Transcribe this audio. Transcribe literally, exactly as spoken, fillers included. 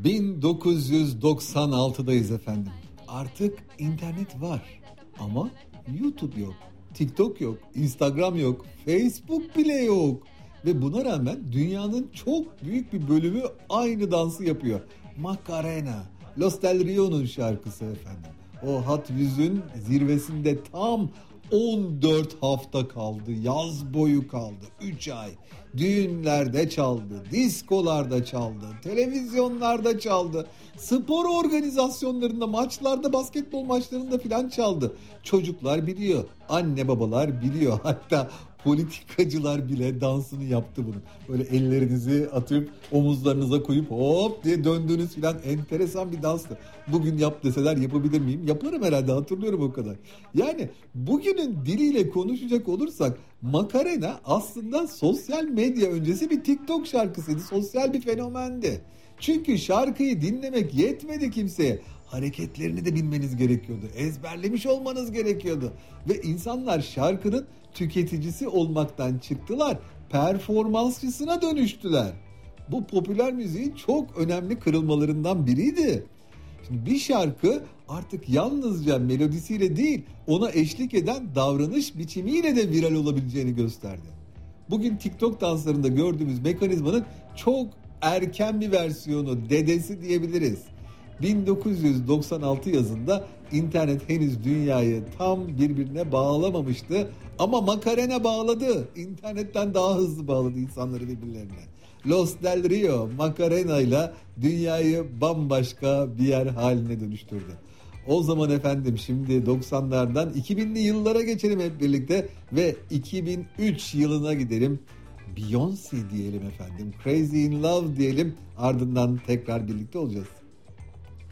bin dokuz yüz doksan altıdayız efendim. Artık internet var ama YouTube yok, TikTok yok, Instagram yok, Facebook bile yok. Ve buna rağmen dünyanın çok büyük bir bölümü aynı dansı yapıyor. Macarena, Los Del Rio'nun şarkısı efendim. O Hot yüzün zirvesinde tam on dört hafta kaldı, yaz boyu kaldı, üç ay. Düğünlerde çaldı, diskolarda çaldı, televizyonlarda çaldı, spor organizasyonlarında, maçlarda, basketbol maçlarında filan çaldı. Çocuklar biliyor, anne babalar biliyor, hatta politikacılar bile dansını yaptı bunu. Böyle ellerinizi atıp omuzlarınıza koyup hop diye döndüğünüz filan enteresan bir danstı. Bugün yap deseler yapabilir miyim? Yaparım herhalde, hatırlıyorum o kadar. Yani bugünün diliyle konuşacak olursak Macarena aslında sosyal medya öncesi bir TikTok şarkısıydı. Sosyal bir fenomendi. Çünkü şarkıyı dinlemek yetmedi kimseye. Hareketlerini de bilmeniz gerekiyordu. Ezberlemiş olmanız gerekiyordu. Ve insanlar şarkının tüketicisi olmaktan çıktılar. Performansçısına dönüştüler. Bu popüler müziğin çok önemli kırılmalarından biriydi. Şimdi bir şarkı artık yalnızca melodisiyle değil, ona eşlik eden davranış biçimiyle de viral olabileceğini gösterdi. Bugün TikTok danslarında gördüğümüz mekanizmanın çok erken bir versiyonu, dedesi diyebiliriz. bin dokuz yüz doksan altı yazında internet henüz dünyayı tam birbirine bağlamamıştı ama Macarena bağladı. İnternetten daha hızlı bağladı insanları birbirlerine. Los Del Rio Macarena ile dünyayı bambaşka bir yer haline dönüştürdü. O zaman efendim şimdi doksanlardan iki binli yıllara geçelim hep birlikte ve iki bin üç yılına gidelim. Beyoncé diyelim efendim. Crazy in Love diyelim. Ardından tekrar birlikte olacağız.